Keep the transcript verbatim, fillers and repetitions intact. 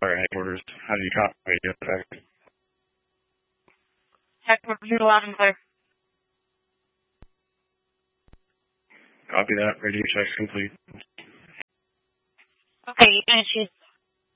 Fire headquarters. How do you copy radio check? Headquarters, you're loud and clear. Copy that. Radio check's complete. Okay, you can choose